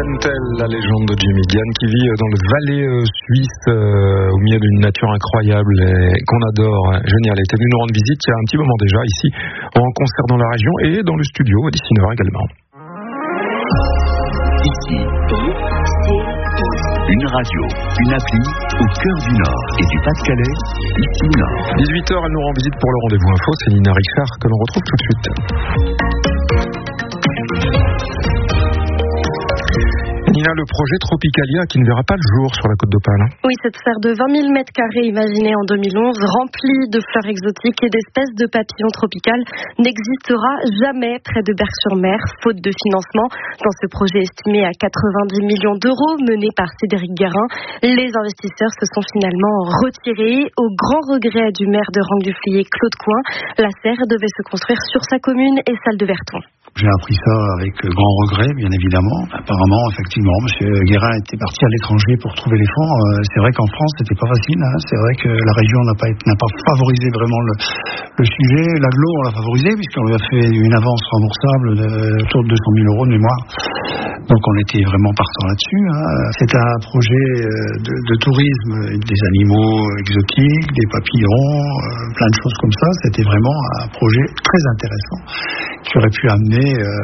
Diane Tell, la légende de Jimmy Diane, qui vit dans le Valais suisse, au milieu d'une nature incroyable et qu'on adore. Génial, elle était venue nous rendre visite il y a un petit moment déjà, ici, en concert dans la région et dans le studio, à Dissineur également. Ici, une radio, une appli, au cœur du Nord et du Pas-de-Calais, ici Nord. 18h, elle nous rend visite pour le rendez-vous info, c'est Nina Richard que l'on retrouve tout de suite. Nina, le projet Tropicalia qui ne verra pas le jour sur la Côte d'Opale. Oui, cette sphère de 20 000 mètres carrés imaginée en 2011, remplie de fleurs exotiques et d'espèces de papillons tropicales, n'existera jamais près de Berck-sur-Mer, faute de financement. Dans ce projet estimé à 90 millions d'euros, mené par Cédric Guérin, les investisseurs se sont finalement retirés. Au grand regret du maire de Rangue-du-Flier, Claude Coin, la serre devait se construire sur sa commune et celle de Verton. J'ai appris ça avec grand regret, bien évidemment. Apparemment, effectivement, M. Guérin était parti à l'étranger pour trouver les fonds. C'est vrai qu'en France, c'était pas facile. C'est vrai que la région n'a pas favorisé vraiment le sujet. L'Aglo, on l'a favorisé puisqu'on lui a fait une avance remboursable autour de 200 000 euros de mémoire. Donc on était vraiment partant là-dessus. C'est un projet de tourisme, des animaux exotiques, des papillons, plein de choses comme ça. C'était vraiment un projet très intéressant qui aurait pu amener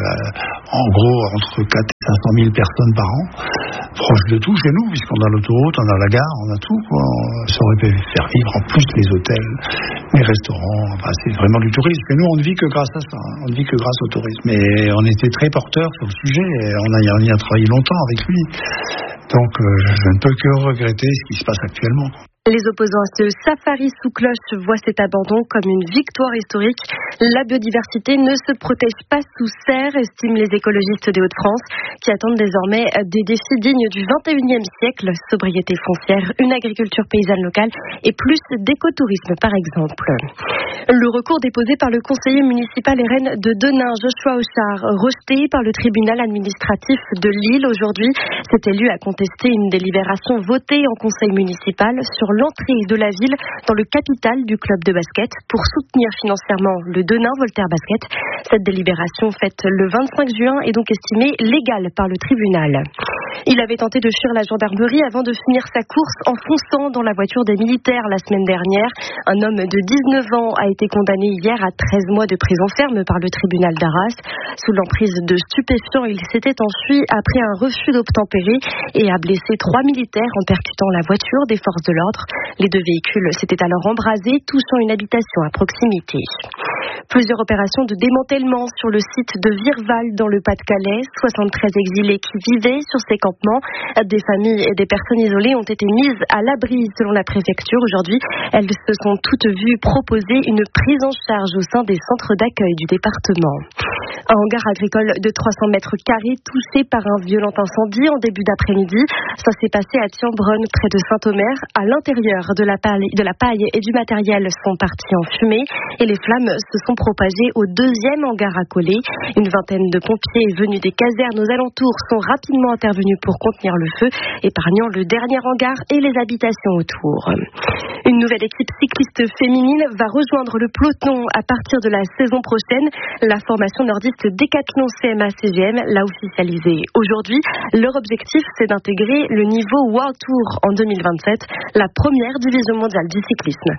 en gros entre 4 et 500 000 personnes par an, proche de tout chez nous, puisqu'on a l'autoroute, on a la gare, on a tout, quoi. Ça aurait pu faire vivre en plus les hôtels, les restaurants, enfin, c'est vraiment du tourisme. Et nous, on ne vit que grâce à ça, on ne vit que grâce au tourisme. Et on était très porteurs sur le sujet, et on y a travaillé longtemps avec lui. Donc je ne peux que regretter ce qui se passe actuellement. Les opposants à ce safari sous cloche voient cet abandon comme une victoire historique. La biodiversité ne se protège pas sous serre, estiment les écologistes des Hauts-de-France, qui attendent désormais des défis dignes du 21e siècle, sobriété foncière, une agriculture paysanne locale et plus d'écotourisme par exemple. Le recours déposé par le conseiller municipal RN de Denain, Joshua Auchard, rejeté par le tribunal administratif de Lille aujourd'hui, cet élu a contesté une délibération votée en conseil municipal sur l'entrée de la ville dans le capital du club de basket pour soutenir financièrement le Denain Voltaire Basket. Cette délibération faite le 25 juin est donc estimée légale par le tribunal. Il avait tenté de fuir la gendarmerie avant de finir sa course en fonçant dans la voiture des militaires la semaine dernière. Un homme de 19 ans a été condamné hier à 13 mois de prison ferme par le tribunal d'Arras. Sous l'emprise de stupéfiants, il s'était enfui après un refus d'obtempérer et a blessé 3 militaires en percutant la voiture des forces de l'ordre. Les 2 véhicules s'étaient alors embrasés, touchant une habitation à proximité. Plusieurs opérations de démantèlement sur le site de Virval dans le Pas-de-Calais. 73 exilés qui vivaient sur ces campements. Des familles et des personnes isolées ont été mises à l'abri selon la préfecture. Aujourd'hui, elles se sont toutes vues proposer une prise en charge au sein des centres d'accueil du département. Un hangar agricole de 300 mètres carrés touché par un violent incendie en début d'après-midi. Ça s'est passé à Tiambronne, près de Saint-Omer. À l'intérieur de la paille et du matériel sont partis en fumée et les flammes se sont propagées au 2e hangar accolé. Une vingtaine de pompiers venus des casernes aux alentours sont rapidement intervenus pour contenir le feu, épargnant le dernier hangar et les habitations autour. Une nouvelle équipe cycliste féminine va rejoindre le peloton à partir de la saison prochaine. La formation nordiste Décathlon CMA-CGM l'a officialisé aujourd'hui. Leur objectif, c'est d'intégrer le niveau World Tour en 2027, la première division mondiale du cyclisme.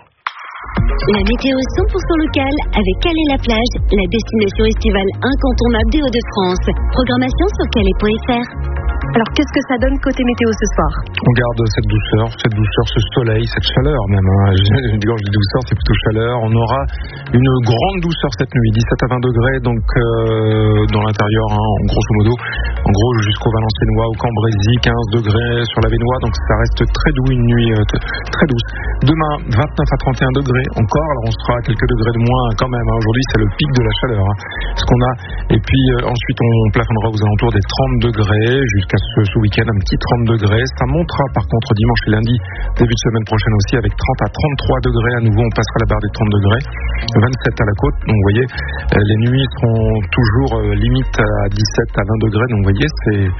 La météo 100% locale avec Calais-la-Plage, la destination estivale incontournable des Hauts-de-France. Programmation sur calais.fr. Alors qu'est-ce que ça donne côté météo ce soir? On garde cette douceur, ce soleil, cette chaleur même. Quand je dis douceur, c'est plutôt chaleur. On aura une grande douceur cette nuit, 17 à 20 degrés, donc dans l'intérieur, grosso modo. En gros, jusqu'au Valenciennois, au Cambrésis, 15 degrés sur la Vénois, donc ça reste très doux, une nuit très douce. Demain, 29 à 31 degrés encore, alors on sera à quelques degrés de moins quand même. Aujourd'hui, c'est le pic de la chaleur, ce qu'on a. Et puis ensuite, on plafonnera aux alentours des 30 degrés jusqu'à ce week-end, un petit 30 degrés. Ça montera par contre dimanche et lundi, début de semaine prochaine aussi, avec 30 à 33 degrés. À nouveau, on passera la barre des 30 degrés. 27 à la côte. Donc vous voyez, les nuits seront toujours limite à 17 à 20 degrés. Donc vous voyez,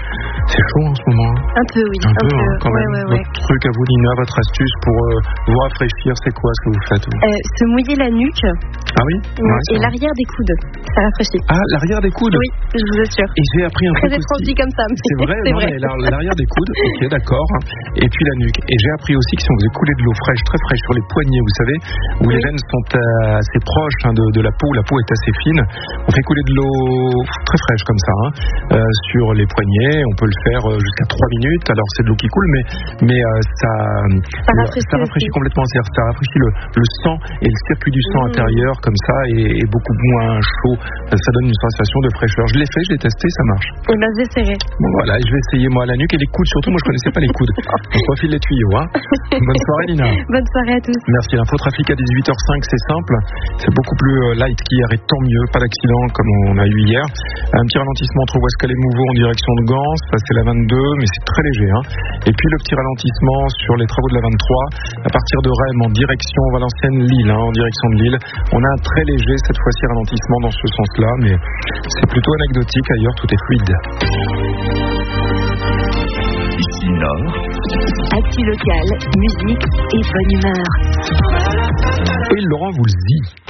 C'est chaud en ce moment. Un peu, oui. Un peu, quand même. Ouais. Votre truc à vous, Nina, votre astuce pour vous rafraîchir, c'est quoi ce que vous faites? Se mouiller la nuque. Ah oui? Et l'arrière des coudes. Ça rafraîchit. Ah, l'arrière des coudes? Oui, je vous assure. Et j'ai appris un truc très étrange dit comme ça. Mais c'est vrai, c'est non, vrai. mais l'arrière des coudes, ok, d'accord. Et puis la nuque. Et j'ai appris aussi que si on faisait couler de l'eau fraîche, très fraîche sur les poignets, vous savez, où les veines sont assez proches de la peau est assez fine, on fait couler de l'eau très fraîche comme ça, sur les poignets, on peut le faire jusqu'à 3 minutes, alors c'est de l'eau qui coule, mais ça rafraîchit complètement, c'est-à-dire ça rafraîchit le sang et le circuit du sang intérieur comme ça, et beaucoup moins chaud, ça donne une sensation de fraîcheur. Je l'ai fait, je l'ai testé, ça marche. Et ben j'essaierai. Bon voilà, je vais essayer moi la nuque et les coudes surtout, moi je connaissais pas les coudes. On profile les tuyaux, hein. Bonne soirée Nina. Bonne soirée à tous. Merci, l'infotrafic à 18h05, c'est simple, c'est beaucoup plus light qu'hier et tant mieux, pas d'accident comme on a eu hier. Un petit ralentissement entre Ouest-Calais-Mouveau en direction de Gans, ça c'est la 22, mais c'est très léger, hein. Et puis le petit ralentissement sur les travaux de la 23, à partir de Rheims en direction Valenciennes-Lille, en direction de Lille. On a un très léger, cette fois-ci, ralentissement dans ce sens-là, mais c'est plutôt anecdotique, ailleurs tout est fluide. Ici Nord. Actu locale, musique et bonne humeur. Et Laurent Voulzy.